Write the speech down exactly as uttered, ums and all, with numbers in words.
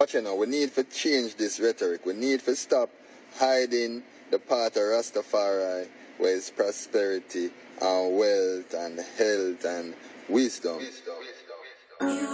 watch you know, we need to change this rhetoric. We need to stop hiding the part of Rastafari where it's prosperity and wealth and health and wisdom. wisdom.